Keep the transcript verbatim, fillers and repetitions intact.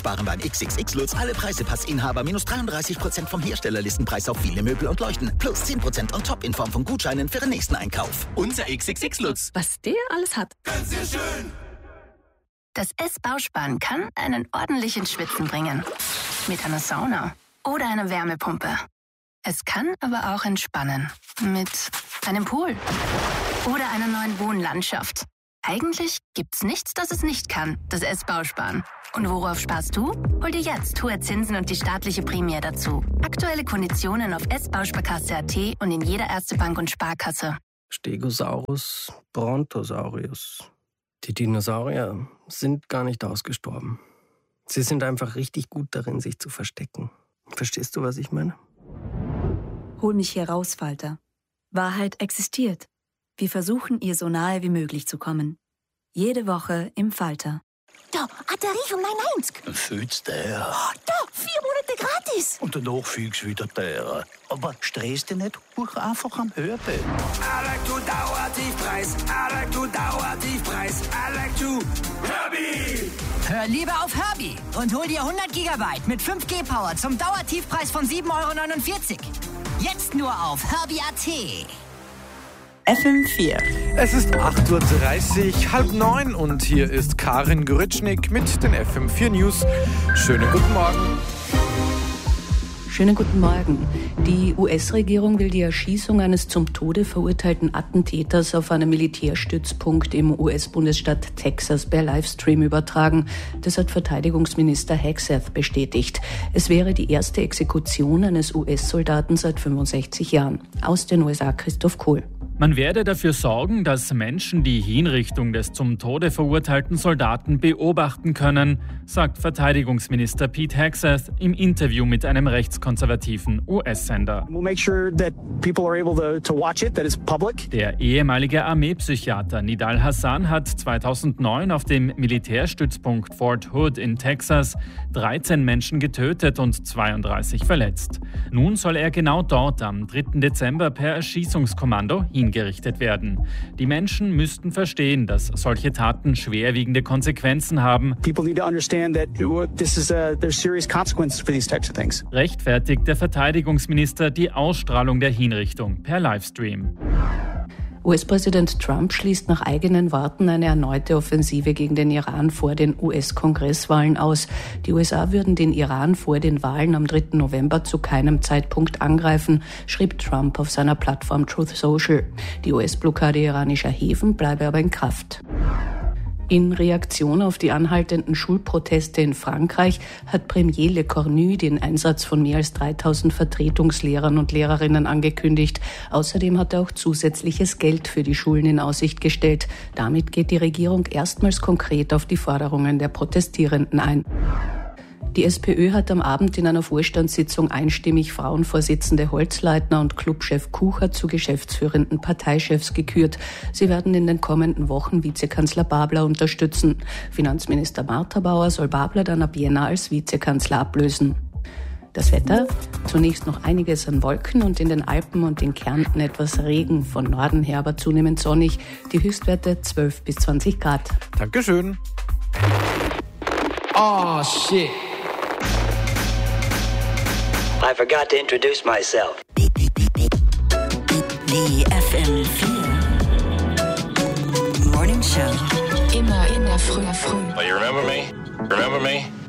Waren beim X X X Lutz alle Preisepassinhaber minus dreiunddreißig Prozent vom Herstellerlistenpreis auf viele Möbel und Leuchten. Plus zehn Prozent on top in Form von Gutscheinen für den nächsten Einkauf. Unser X X X Lutz. Was der alles hat. Ganz sehr schön. Das S-Bausparen kann einen ordentlichen Schwitzen bringen. Mit einer Sauna oder einer Wärmepumpe. Es kann aber auch entspannen. Mit einem Pool oder einer neuen Wohnlandschaft. Eigentlich gibt's nichts, das es nicht kann, das S-Bausparen. Und worauf sparst du? Hol dir jetzt hohe Zinsen und die staatliche Prämie dazu. Aktuelle Konditionen auf s bausparkasse punkt a t und in jeder Erste Bank und Sparkasse. Stegosaurus, Brontosaurus. Die Dinosaurier sind gar nicht ausgestorben. Sie sind einfach richtig gut darin, sich zu verstecken. Verstehst du, was ich meine? Hol mich hier raus, Falter. Wahrheit existiert. Wir versuchen, ihr so nahe wie möglich zu kommen. Jede Woche im Falter. Da, hat der Rief um neun neunzig. Fühlst du der? Oh, da, vier Monate gratis. Und danach fühlst du wieder der. Aber stress dich nicht, hoch einfach am Hörbild. I like to Dauertiefpreis. I like to Dauertiefpreis. I like to Herbie. Hör lieber auf Herbie und hol dir hundert Gigabyte mit fünf G Power zum Dauertiefpreis von sieben Euro neunundvierzig. Jetzt nur auf Herbie punkt a t. F M vier. Es ist acht Uhr dreißig, halb neun und hier ist Karin Goritschnik mit den F M vier News. Schönen guten Morgen. Schönen guten Morgen. Die U S-Regierung will die Erschießung eines zum Tode verurteilten Attentäters auf einem Militärstützpunkt im U S-Bundesstaat Texas per Livestream übertragen. Das hat Verteidigungsminister Hegseth bestätigt. Es wäre die erste Exekution eines U S-Soldaten seit fünfundsechzig Jahren. Aus den U S A Christoph Kohl. Man werde dafür sorgen, dass Menschen die Hinrichtung des zum Tode verurteilten Soldaten beobachten können, sagt Verteidigungsminister Pete Hegseth im Interview mit einem rechtskonservativen U S-Sender. We'll make sure that people are able to, to watch it, that it's public. Der ehemalige Armeepsychiater Nidal Hassan hat zweitausendneun auf dem Militärstützpunkt Fort Hood in Texas dreizehn Menschen getötet und zweiunddreißig verletzt. Nun soll er genau dort am dritten Dezember per Erschießungskommando hingerichtet werden. Die Menschen müssten verstehen, dass solche Taten schwerwiegende Konsequenzen haben. People need to understand that this is a, there's serious consequences for these types of things. Rechtfertigt der Verteidigungsminister die Ausstrahlung der Hinrichtung per Livestream. U S-Präsident Trump schließt nach eigenen Worten eine erneute Offensive gegen den Iran vor den U S-Kongresswahlen aus. Die U S A würden den Iran vor den Wahlen am dritten November zu keinem Zeitpunkt angreifen, schrieb Trump auf seiner Plattform Truth Social. Die U S-Blockade iranischer Häfen bleibe aber in Kraft. In Reaktion auf die anhaltenden Schulproteste in Frankreich hat Premier Le Cornu den Einsatz von mehr als dreitausend Vertretungslehrern und Lehrerinnen angekündigt. Außerdem hat er auch zusätzliches Geld für die Schulen in Aussicht gestellt. Damit geht die Regierung erstmals konkret auf die Forderungen der Protestierenden ein. Die SPÖ hat am Abend in einer Vorstandssitzung einstimmig Frauenvorsitzende Holzleitner und Clubchef Kucher zu geschäftsführenden Parteichefs gekürt. Sie werden in den kommenden Wochen Vizekanzler Babler unterstützen. Finanzminister Martha Bauer soll Babler dann ab Jänner als Vizekanzler ablösen. Das Wetter? Zunächst noch einiges an Wolken und in den Alpen und in Kärnten etwas Regen. Von Norden her aber zunehmend sonnig. Die Höchstwerte zwölf bis zwanzig Grad. Dankeschön. Oh, shit. I forgot to introduce myself. Die F M vier Morning Show. Immer in der Früh, früh. Oh, you remember me? Remember me?